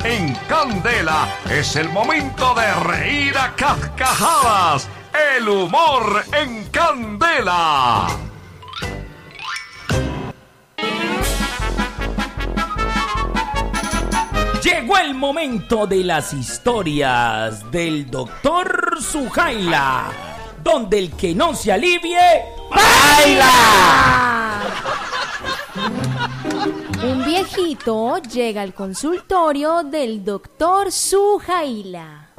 en Candela es el momento de reír a carcajadas. El humor en Candela. Llegó el momento de las historias del doctor Zujaila, donde el que no se alivie, ¡baila! Un viejito llega al consultorio del doctor Zujaila.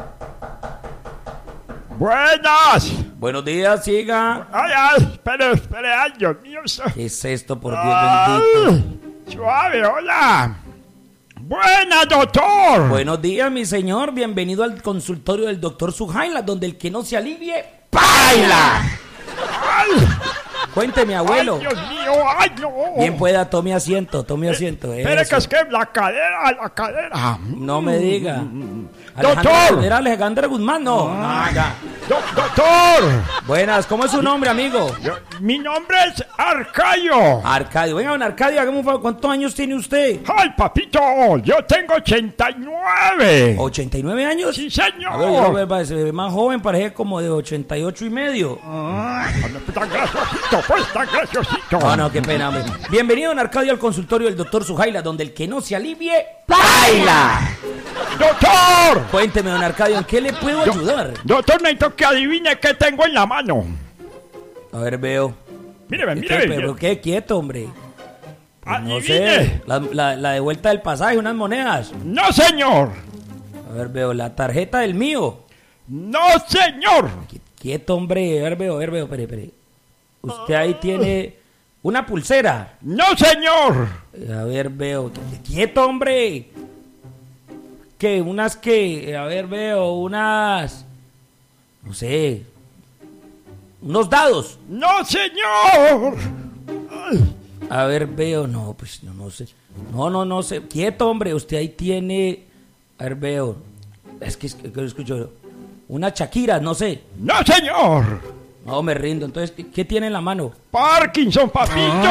Buenas. Buenos días, siga. Ay, espere, ay, Dios mío. ¿Qué es esto, por Dios bendito? Suave, hola. Buenas, doctor. Buenos días, mi señor. Bienvenido al consultorio del doctor Zujaila, donde el que no se alivie, ¡baila! Cuénteme, abuelo. Ay, Dios mío, ay, no. Bien pueda, tome asiento. Espere, que es que la cadera. No me diga. Doctor. Era Alejandra Guzmán, no. Ya. Doctor. Buenas, ¿cómo es su nombre, amigo? Mi nombre es Arcadio. Arcadio. Venga, don Arcadio, hágame un favor. ¿Cuántos años tiene usted? Ay, papito, yo tengo 89. ¿89 años? Sí, señor. A ver, se ve más joven, parece como de 88 y medio. Tan graciosito. No, qué pena, hombre. Bienvenido, don Arcadio, al consultorio del doctor Zujaila, donde el que no se alivie, ¡baila! ¡Doctor! Cuénteme, don Arcadio, ¿en qué le puedo ayudar? Doctor, necesito que adivine qué tengo en la mano. A ver, veo. Míreme. Pero qué quieto, hombre. Pues no Adivine. sé, la de vuelta del pasaje, unas monedas. No, señor. A ver, veo, la tarjeta del mío. No, señor. Quieto, hombre. A ver, veo, espere. Usted ahí tiene una pulsera. No, señor. A ver, veo. Quieto, hombre. ¿Qué? A ver, veo, unas... No sé. Unos dados. No, señor. A ver, veo. No, pues no sé. No sé. Quieto, hombre. Usted ahí tiene... A ver, veo. Es que escucho... Una Shakira, no sé. No, señor. No, me rindo. Entonces, ¿qué tiene en la mano? Parkinson, papito.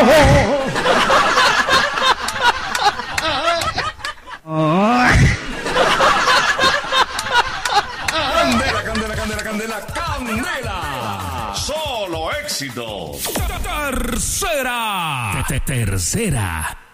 Candela. Solo éxito. Tercera.